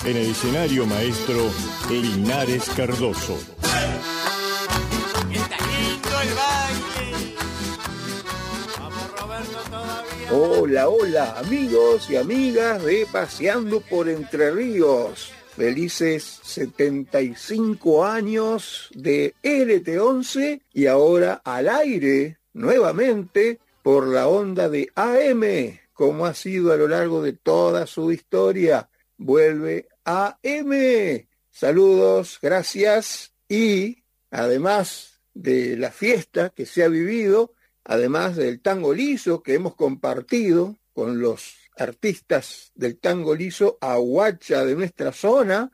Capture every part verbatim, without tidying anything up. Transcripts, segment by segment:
En el escenario maestro, el Linares Cardoso. ¡Está lindo el baile! ¡Vamos, Roberto, todavía! Hola, hola, amigos y amigas de Paseando por Entre Ríos. Felices setenta y cinco años de L T once y ahora al aire nuevamente por la onda de A M, como ha sido a lo largo de toda su historia. Vuelve A M. Saludos, gracias. Y además de la fiesta que se ha vivido, además del tango liso que hemos compartido con los artistas del tango liso aguacha de nuestra zona,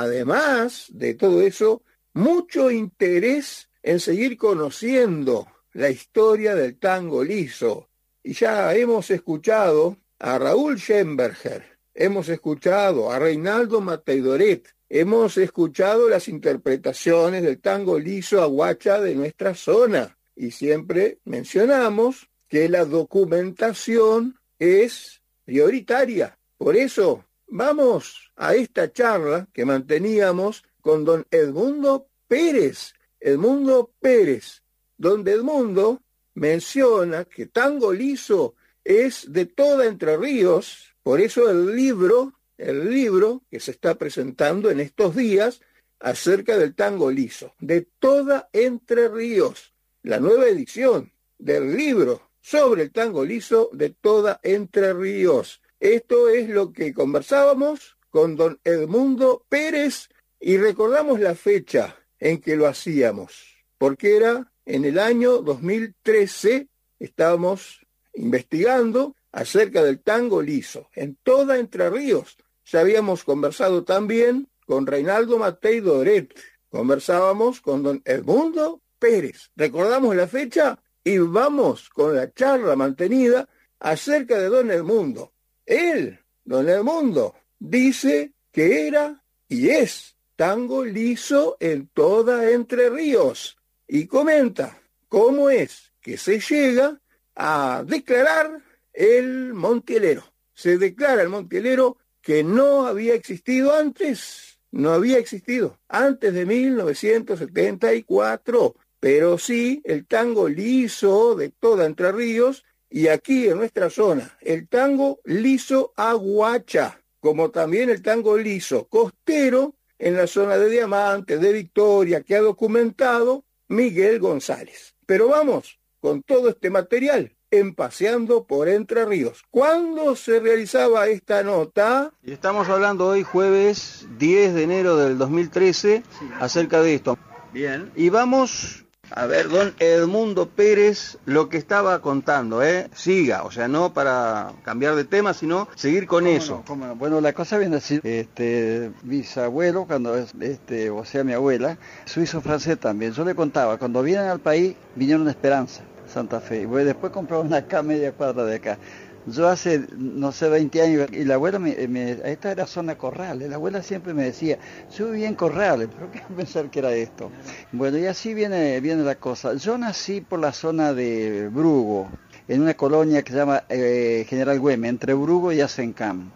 además de todo eso, mucho interés en seguir conociendo la historia del tango liso. Y ya hemos escuchado a Raúl Schemberger, hemos escuchado a Reinaldo Mateidoret, hemos escuchado las interpretaciones del tango liso aguacha de nuestra zona. Y siempre mencionamos que la documentación es prioritaria. Por eso vamos a esta charla que manteníamos con don Edmundo Pérez. Edmundo Pérez, donde Edmundo menciona que tango liso es de toda Entre Ríos. Por eso el libro, el libro que se está presentando en estos días acerca del tango liso, de toda Entre Ríos. La nueva edición del libro sobre el tango liso de toda Entre Ríos. Esto es lo que conversábamos con don Edmundo Pérez y recordamos la fecha en que lo hacíamos, porque era en el año dos mil trece, estábamos investigando acerca del tango liso en toda Entre Ríos. Ya habíamos conversado también con Reinaldo Mateidoret, conversábamos con don Edmundo Pérez. Recordamos la fecha y vamos con la charla mantenida acerca de don Edmundo. Él, don Edmundo, dice que era y es tango liso en toda Entre Ríos y comenta cómo es que se llega a declarar el Montielero. Se declara el Montielero que no había existido antes, no había existido antes de mil novecientos setenta y cuatro. Pero sí el tango liso de toda Entre Ríos y aquí en nuestra zona, el tango liso aguacha, como también el tango liso costero en la zona de Diamante, de Victoria, que ha documentado Miguel González. Pero vamos con todo este material en Paseando por Entre Ríos. ¿Cuándo se realizaba esta nota? Y estamos hablando hoy jueves diez de enero del dos mil trece acerca de esto. Bien. Y vamos a ver, don Edmundo Pérez, lo que estaba contando, ¿eh? Siga, o sea, no para cambiar de tema, sino seguir con ¿Cómo eso. No, cómo no? Bueno, la cosa viene así, este, bisabuelo, cuando es, este, o sea, mi abuela, suizo-francés también, yo le contaba, cuando vienen al país, vinieron a Esperanza, Santa Fe, y después compraron acá, media cuadra de acá. Yo hace, no sé, veinte años, y la abuela, me, me, esta era zona Corrales, la abuela siempre me decía, yo vivía en Corrales, pero qué pensar que era esto. Bueno, y así viene, viene la cosa. Yo nací por la zona de Brugo, en una colonia que se llama eh, General Güemes, entre Brugo y Asencam.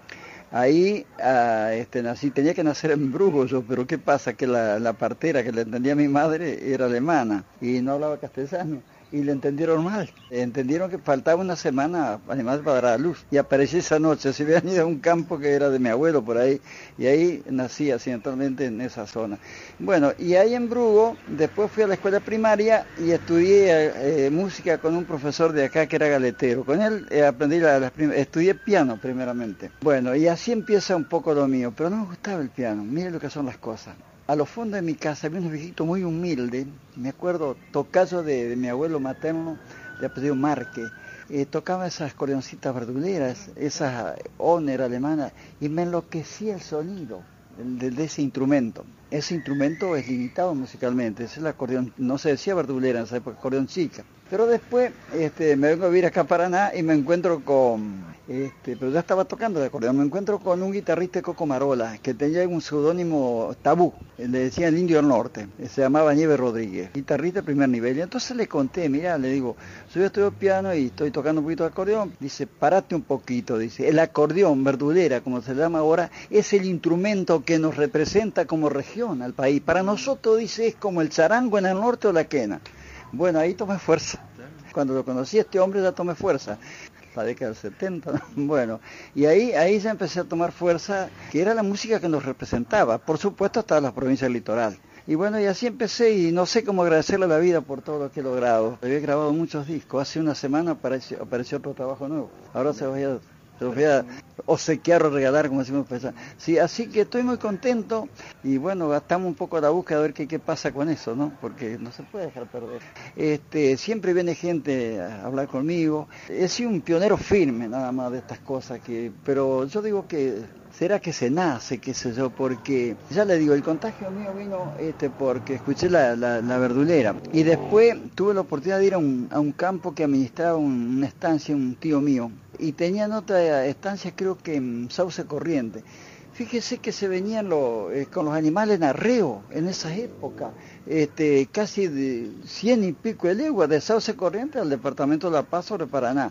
Ahí uh, este, nací, tenía que nacer en Brugo yo, pero qué pasa, que la, la partera que le entendía a mi madre era alemana y no hablaba castellano. Y le entendieron mal, entendieron que faltaba una semana además para dar a luz. Y aparecí esa noche, se habían ido a un campo que era de mi abuelo por ahí, y ahí nací accidentalmente en esa zona. Bueno, y ahí en Brugo, después fui a la escuela primaria y estudié eh, música con un profesor de acá que era galetero. Con él eh, aprendí, la, la, estudié piano primeramente. Bueno, y así empieza un poco lo mío, pero no me gustaba el piano, miren lo que son las cosas. A los fondos de mi casa había unos viejitos muy humildes, me acuerdo, tocayo de, de mi abuelo materno, de apellido Marque, eh, tocaba esas corioncitas verduleras, esas Honer alemanas, y me enloquecía el sonido de, de ese instrumento. ese instrumento es limitado musicalmente, es el acordeón, no se decía verdulera en esa época, acordeón chica. Pero después este, me vengo a vivir acá a Paraná y me encuentro con, este, pero ya estaba tocando el acordeón, me encuentro con un guitarrista de Coco Marola, que tenía un seudónimo Tabú, le decía el Indio del Norte, se llamaba Nieves Rodríguez, guitarrista de primer nivel. Y entonces le conté, mira, le digo, yo estudio piano y estoy tocando un poquito de acordeón. Dice, parate un poquito, dice, el acordeón, verdulera, como se llama ahora, es el instrumento que nos representa como región al país. Para nosotros, dice, es como el charango en el norte o la quena. Bueno, ahí tomé fuerza. Cuando lo conocí a este hombre ya tomé fuerza. La década del setenta, ¿no? Bueno, y ahí, ahí ya empecé a tomar fuerza, que era la música que nos representaba. Por supuesto, hasta las provincias del litoral. Y bueno, y así empecé y no sé cómo agradecerle a la vida por todo lo que he logrado. Había grabado muchos discos. Hace una semana apareció, apareció otro trabajo nuevo. Ahora se los voy a... Se los voy a obsequiar o regalar, como decimos. Sí, así que estoy muy contento y bueno, gastamos un poco la búsqueda a ver qué, qué pasa con eso, ¿no? Porque no se puede dejar perder. Este, siempre viene gente a hablar conmigo. He sido un pionero firme nada más de estas cosas, que, pero yo digo que será que se nace, qué sé yo, porque ya le digo, el contagio mío vino este, porque escuché la, la, la verdulera y después tuve la oportunidad de ir a un, a un campo que administraba un, una estancia, un tío mío, y tenían otra estancia creo que en Sauce Corriente. Fíjese que se venían lo, eh, con los animales en arreo en esas épocas, este, casi de cien y pico de leguas de Sauce Corriente al departamento de La Paz sobre Paraná.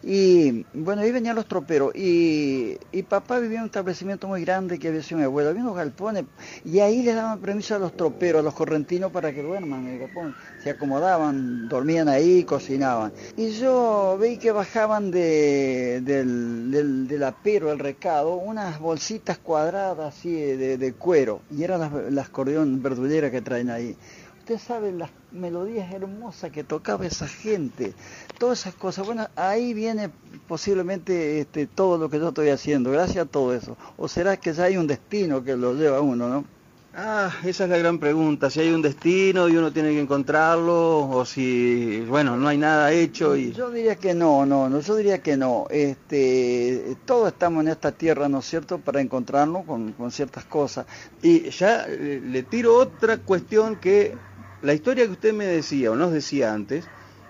Y bueno, ahí venían los troperos y, y papá vivía en un establecimiento muy grande que había sido mi abuelo, había unos galpones y ahí les daban permiso a los troperos, a los correntinos para que duerman en el galpón, se acomodaban, dormían ahí, cocinaban. Y yo vi que bajaban de, del, del, del apero, el recado, unas bolsitas cuadradas así de, de cuero y eran las, las acordeón verduleras que traen ahí. Usted sabe las melodías hermosas que tocaba esa gente, todas esas cosas. Bueno, ahí viene posiblemente este, todo lo que yo estoy haciendo, gracias a todo eso. ¿O será que ya hay un destino que lo lleva a uno, no? Ah, esa es la gran pregunta, si hay un destino y uno tiene que encontrarlo, o si, bueno, no hay nada hecho y... Yo diría que no, no, no, yo diría que no. Este, todos estamos en esta tierra, ¿no es cierto?, para encontrarnos con, con ciertas cosas. Y ya eh, le tiro otra cuestión que... La historia que usted me decía o nos decía antes,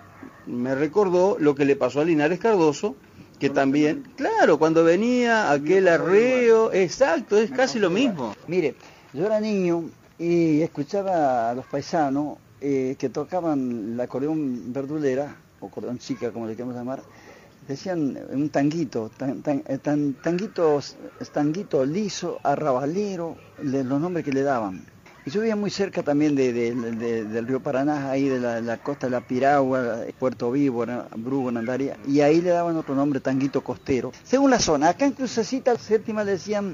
me recordó lo que le pasó a Linares Cardoso, que también, claro, cuando venía aquel arreo, exacto, es casi lo mismo. Mire, yo era niño y escuchaba a los paisanos eh, que tocaban la acordeón verdulera, o acordeón chica, como le queremos llamar, decían un tanguito, tan, tan, tan, tanguito, tanguito liso, arrabalero, de los nombres que le daban. Y yo vivía muy cerca también de, de, de, del río Paraná, ahí de la, la costa de la Piragua, Puerto Vivo, Brugo, Nandaria, y ahí le daban otro nombre, tanguito costero. Según la zona, acá en Crucecita Séptima le decían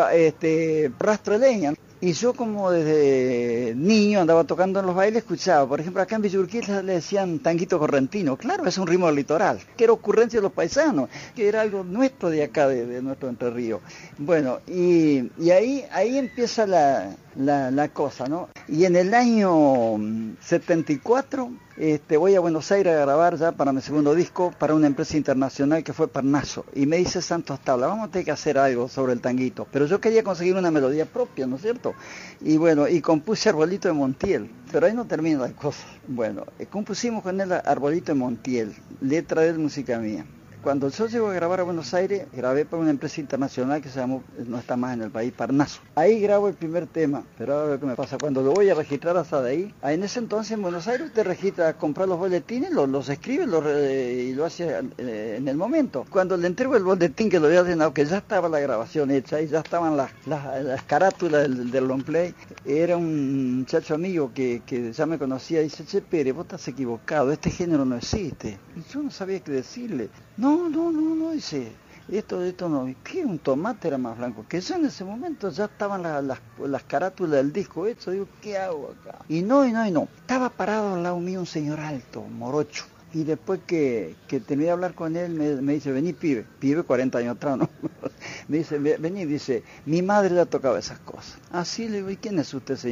este, rastro de leña. Y yo como desde niño andaba tocando en los bailes, escuchaba, por ejemplo, acá en Villurquiza le decían tanguito correntino, claro, es un ritmo del litoral, que era ocurrencia de los paisanos, que era algo nuestro de acá, de, de nuestro Entre Ríos. Bueno, y, y ahí, ahí empieza la, la, la cosa, ¿no? Y en el año setenta y cuatro este, voy a Buenos Aires a grabar ya para mi segundo disco, para una empresa internacional que fue Parnaso, y me dice Santos Tabla, vamos a tener que hacer algo sobre el tanguito, pero yo quería conseguir una melodía propia, ¿no es cierto? Y bueno, y compuse Arbolito de Montiel, pero ahí no termina la cosa. Bueno, eh, compusimos con él Arbolito de Montiel, letra de él, música mía. Cuando yo llego a grabar a Buenos Aires, grabé para una empresa internacional que se llamó, no está más en el país, Parnaso. Ahí grabo el primer tema, pero ahora lo que me pasa, cuando lo voy a registrar hasta de ahí, en ese entonces en Buenos Aires usted registra, comprar los boletines, los, los escribe los, eh, y lo hace eh, en el momento. Cuando le entrego el boletín que lo había ordenado, que ya estaba la grabación hecha y ya estaban las, las, las carátulas del, del long play, era un muchacho amigo que, que ya me conocía y dice, che Pérez, vos estás equivocado, este género no existe. Y yo no sabía qué decirle. No, no, no, no, dice, esto, esto no, ¿qué? Un tomate era más blanco, que yo en ese momento ya estaban las, las, las carátulas del disco hecho, digo, ¿qué hago acá? Y no, y no, y no, estaba parado al lado mío un señor alto, morocho, y después que, que terminé de hablar con él, me, me dice, vení pibe, pibe cuarenta años atrás, ¿no? Me dice, vení, dice, mi madre ya tocaba esas cosas. Así le digo, ¿y quién es usted, señor?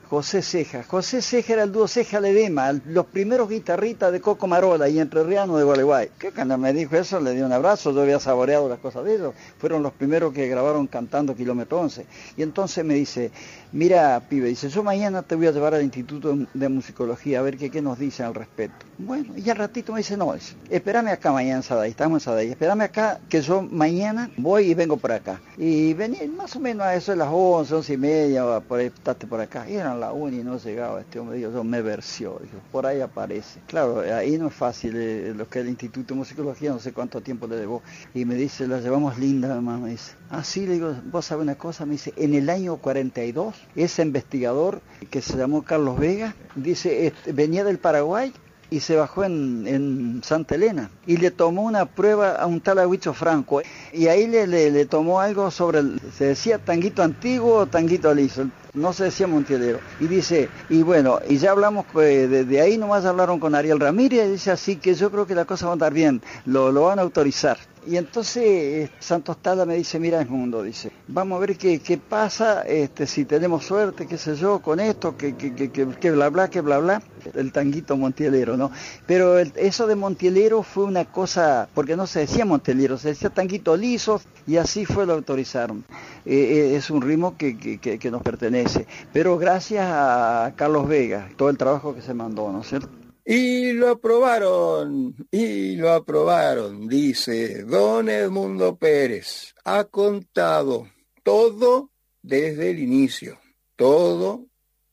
José Ceja. José Ceja era el dúo Ceja Ledema, los primeros guitarristas de Coco Marola y entrerriano de Gualeguay. Que cuando me dijo eso le di un abrazo, yo había saboreado las cosas de ellos. Fueron los primeros que grabaron cantando Kilómetro once. Y entonces me dice, mira, pibe, dice, yo mañana te voy a llevar al Instituto de Musicología a ver qué, qué nos dicen al respecto. Bueno, y al ratito me dice, no, dice, espérame acá mañana en Sadai, estamos en Sadai, espérame acá que yo mañana voy y vengo por acá. Y venía más o menos a eso de las once, once y media, por ahí, estate por acá. Y eran las una y no llegaba este hombre, dijo, yo me versió, dijo, por ahí aparece. Claro, ahí no es fácil, eh, lo que es el Instituto de Musicología, no sé cuánto tiempo le llevó. Y me dice, la llevamos linda, hermano, me dice. Ah, sí, le digo, vos sabés una cosa, me dice, en el año cuarenta y dos, ese investigador que se llamó Carlos Vega, dice, este, venía del Paraguay y se bajó en, en Santa Elena y le tomó una prueba a un tal Agüicho Franco y ahí le, le, le tomó algo sobre, el, se decía tanguito antiguo o tanguito liso, no se decía montielero, y dice, y bueno, y ya hablamos, pues, de, de ahí nomás hablaron con Ariel Ramírez, y dice, así que yo creo que la cosa va a andar bien, lo, lo van a autorizar. Y entonces eh, Santos Tala me dice, mira el mundo, dice, vamos a ver qué, qué pasa, este, si tenemos suerte, qué sé yo, con esto, que, que, que, que, que bla bla, que bla bla, el tanguito montielero, ¿no? Pero el, eso de montielero fue una cosa, porque no se decía montielero, se decía tanguito liso, y así fue, lo autorizaron. Eh, eh, es un ritmo que, que, que, que nos pertenece, pero gracias a Carlos Vega, todo el trabajo que se mandó, ¿no es cierto? Y lo aprobaron, y lo aprobaron, dice don Edmundo Pérez. Ha contado todo desde el inicio, todo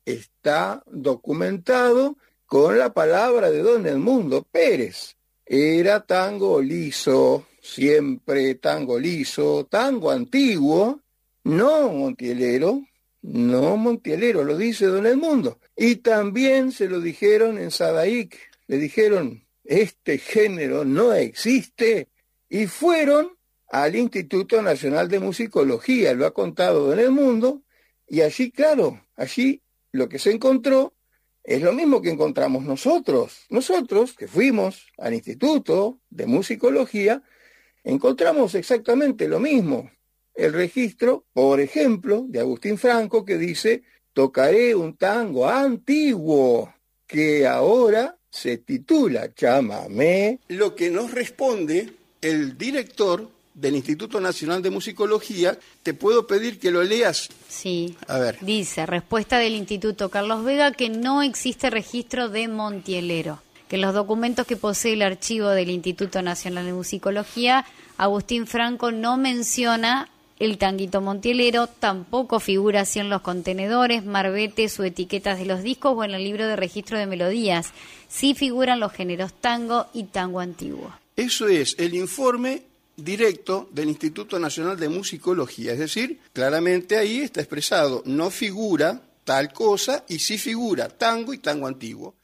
está documentado con la palabra de don Edmundo Pérez. Era tango liso, siempre tango liso, tango antiguo, no montielero, no montielero, lo dice don Edmundo. Y también se lo dijeron en Sadaic, le dijeron, este género no existe, y fueron al Instituto Nacional de Musicología, lo ha contado don Edmundo, y allí, claro, allí lo que se encontró es lo mismo que encontramos nosotros. Nosotros, que fuimos al Instituto de Musicología, encontramos exactamente lo mismo. El registro, por ejemplo, de Agustín Franco, que dice, tocaré un tango antiguo, que ahora se titula Chamamé. Lo que nos responde el director del Instituto Nacional de Musicología, te puedo pedir que lo leas. Sí, a ver. Dice, respuesta del Instituto Carlos Vega, que no existe registro de montielero, que en los documentos que posee el archivo del Instituto Nacional de Musicología, Agustín Franco no menciona el tanguito montielero, tampoco figura así en los contenedores, marbetes o etiquetas de los discos o en el libro de registro de melodías. Sí figuran los géneros tango y tango antiguo. Eso es el informe directo del Instituto Nacional de Musicología, es decir, claramente ahí está expresado, no figura tal cosa y sí figura tango y tango antiguo.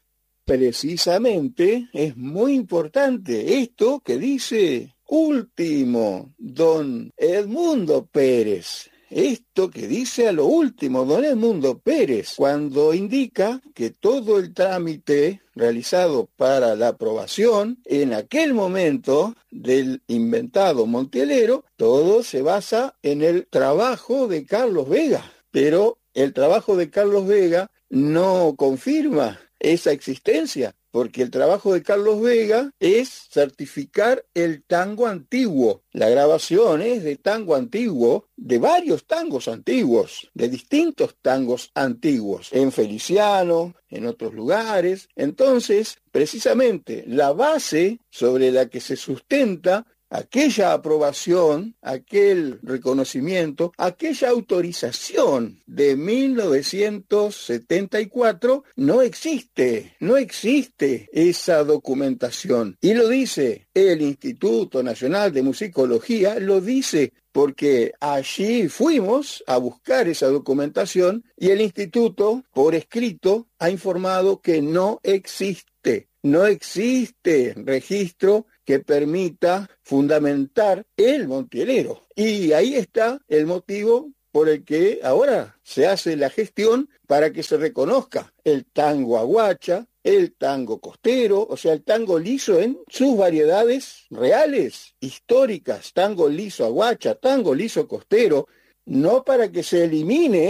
Precisamente es muy importante esto que dice último don Edmundo Pérez. Esto que dice a lo último don Edmundo Pérez, cuando indica que todo el trámite realizado para la aprobación en aquel momento del inventado montielero, todo se basa en el trabajo de Carlos Vega. Pero el trabajo de Carlos Vega no confirma esa existencia, porque el trabajo de Carlos Vega es certificar el tango antiguo. La grabación es de tango antiguo, de varios tangos antiguos, de distintos tangos antiguos, en Feliciano, en otros lugares. Entonces, precisamente, la base sobre la que se sustenta aquella aprobación, aquel reconocimiento, aquella autorización de mil novecientos setenta y cuatro, no existe, no existe esa documentación. Y lo dice el Instituto Nacional de Musicología, lo dice porque allí fuimos a buscar esa documentación y el instituto, por escrito, ha informado que no existe, no existe registro que permita fundamentar el montielero. Y ahí está el motivo por el que ahora se hace la gestión para que se reconozca el tango aguacha, el tango costero, o sea, el tango liso en sus variedades reales, históricas, tango liso aguacha, tango liso costero, no para que se elimine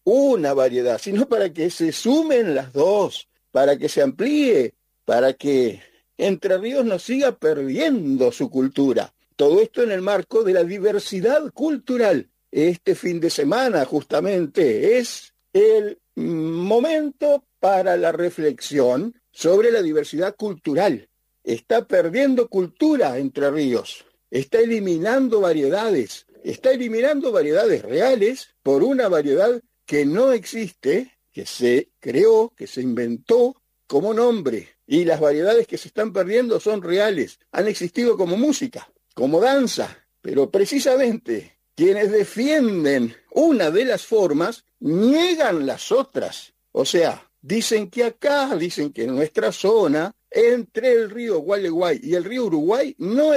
una variedad, sino para que se sumen las dos, para que se amplíe, para que Entre Ríos no siga perdiendo su cultura. Todo esto en el marco de la diversidad cultural. Este fin de semana justamente es el momento para la reflexión sobre la diversidad cultural. Está perdiendo cultura Entre Ríos, está eliminando variedades, está eliminando variedades reales por una variedad que no existe, que se creó, que se inventó como nombre. Y las variedades que se están perdiendo son reales, han existido como música, como danza, pero precisamente quienes defienden una de las formas niegan las otras. O sea, dicen que acá, dicen que en nuestra zona, entre el río Gualeguay y el río Uruguay, no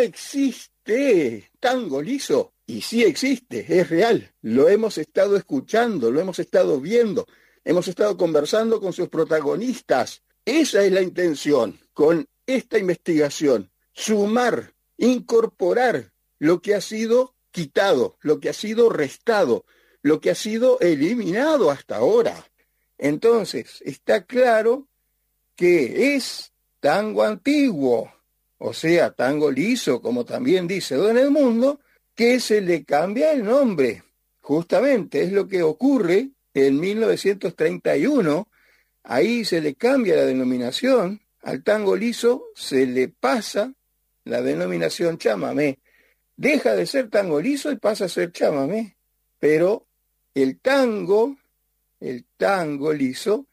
existe tango liso. Y sí existe, es real. Lo hemos estado escuchando, lo hemos estado viendo, hemos estado conversando con sus protagonistas. Esa es la intención con esta investigación, sumar, incorporar lo que ha sido quitado, lo que ha sido restado, lo que ha sido eliminado hasta ahora. Entonces, está claro que es tango antiguo, o sea, tango liso, como también dice Don Edmundo, que se le cambia el nombre. Justamente es lo que ocurre en mil novecientos treinta y uno, ahí se le cambia la denominación, al tango liso se le pasa la denominación chamamé. Deja de ser tango liso y pasa a ser chamamé, pero el tango, el tango liso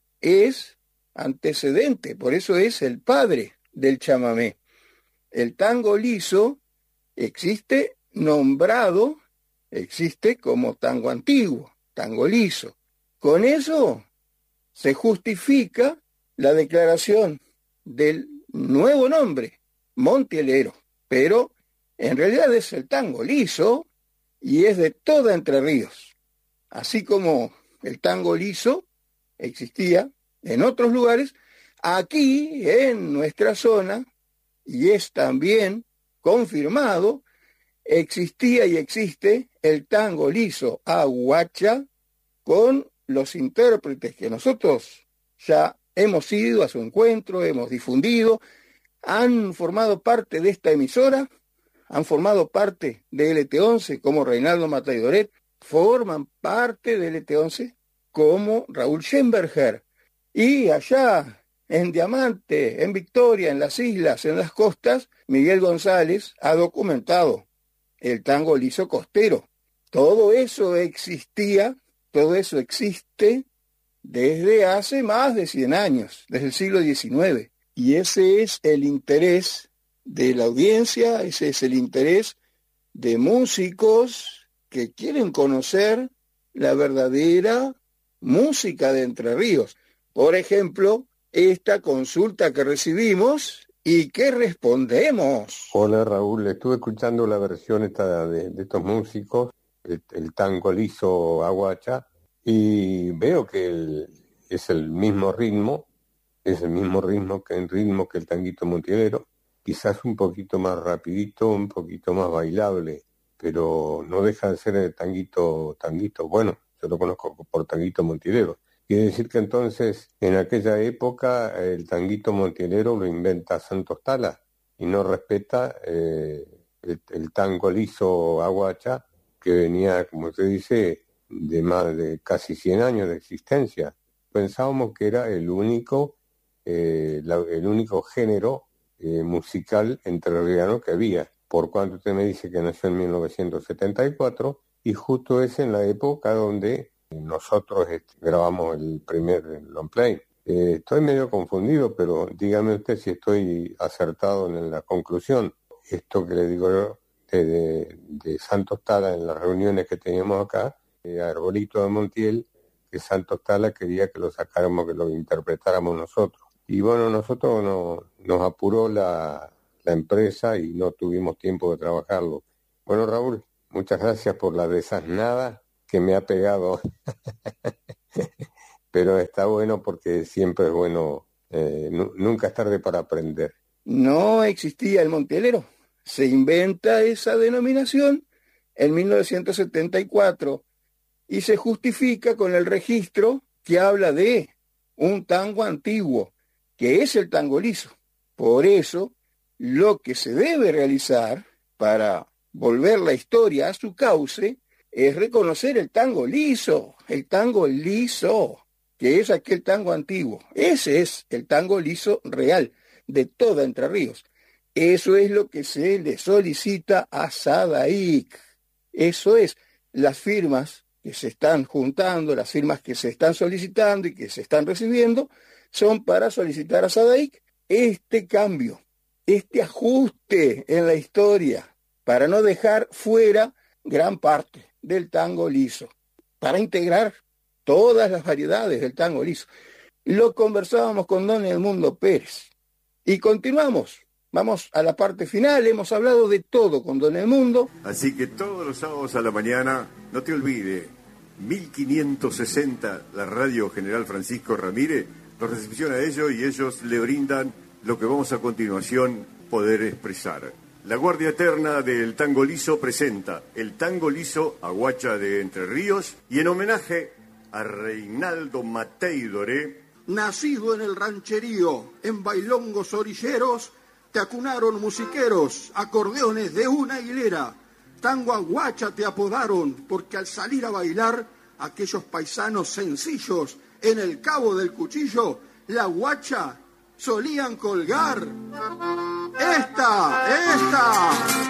es antecedente, por eso es el padre del chamamé. El tango liso existe nombrado, existe como tango antiguo, tango liso. Con eso se justifica la declaración del nuevo nombre, Montielero, pero en realidad es el tango liso y es de toda Entre Ríos. Así como el tango liso existía en otros lugares, aquí en nuestra zona, y es también confirmado, existía y existe el tango liso aguacha con los intérpretes que nosotros ya hemos ido a su encuentro, hemos difundido, han formado parte de esta emisora, han formado parte de L T once como Reinaldo Mataidoret, forman parte de L T once como Raúl Schemberger. Y allá en Diamante, en Victoria, en las islas, en las costas, Miguel González ha documentado el tango liso costero. Todo eso existía, todo eso existe desde hace más de cien años, desde el siglo diecinueve. Y ese es el interés de la audiencia, ese es el interés de músicos que quieren conocer la verdadera música de Entre Ríos. Por ejemplo, esta consulta que recibimos y que respondemos. Hola Raúl, estuve escuchando la versión esta de, de estos músicos, el, el tango liso aguacha, y veo que el, es el mismo ritmo, es el mismo ritmo que el ritmo que el tanguito montielero, quizás un poquito más rapidito, un poquito más bailable, pero no deja de ser el tanguito, tanguito, bueno, yo lo conozco por tanguito montielero. Quiere decir que entonces, en aquella época, el tanguito montielero lo inventa Santos Tala y no respeta eh, el, el tango liso aguacha, que venía, como se dice, de más de casi cien años de existencia. Pensábamos que era el único, eh, la, el único género eh, musical entrerriano que había. Por cuanto usted me dice que nació en mil novecientos setenta y cuatro, y justo es en la época donde nosotros este, grabamos el primer long play. Eh, estoy medio confundido, pero dígame usted si estoy acertado en la conclusión. Esto que le digo yo de, de, de Santos Tala en las reuniones que teníamos acá, eh, Arbolito de Montiel, que Santos Tala quería que lo sacáramos, que lo interpretáramos nosotros. Y bueno, nosotros no, nos apuró la, la empresa y no tuvimos tiempo de trabajarlo. Bueno, Raúl, muchas gracias por la desasnada que me ha pegado, pero está bueno porque siempre es bueno, eh, n- nunca es tarde para aprender. No existía el montielero, se inventa esa denominación en mil novecientos setenta y cuatro y se justifica con el registro que habla de un tango antiguo, que es el tango liso. Por eso, lo que se debe realizar para volver la historia a su cauce es reconocer el tango liso, el tango liso, que es aquel tango antiguo. Ese es el tango liso real de toda Entre Ríos. Eso es lo que se le solicita a SADAIC. Eso es, las firmas que se están juntando, las firmas que se están solicitando y que se están recibiendo, son para solicitar a SADAIC este cambio, este ajuste en la historia, para no dejar fuera gran parte del tango liso, para integrar todas las variedades del tango liso. Lo conversábamos con don Edmundo Pérez. Y continuamos. Vamos a la parte final. Hemos hablado de todo con don Edmundo. Así que todos los sábados a la mañana, no te olvides, mil quinientos sesenta, la radio General Francisco Ramírez, los recepciona a ellos y ellos le brindan lo que vamos a continuación poder expresar. La Guardia Eterna del Tango Liso presenta el Tango Liso Aguacha de Entre Ríos y en homenaje a Reinaldo Matei Doré. Nacido en el rancherío, en bailongos orilleros, te acunaron musiqueros, acordeones de una hilera. Tango Aguacha te apodaron, porque al salir a bailar, aquellos paisanos sencillos, en el cabo del cuchillo, la guacha solían colgar. ¡Esta! ¡Esta!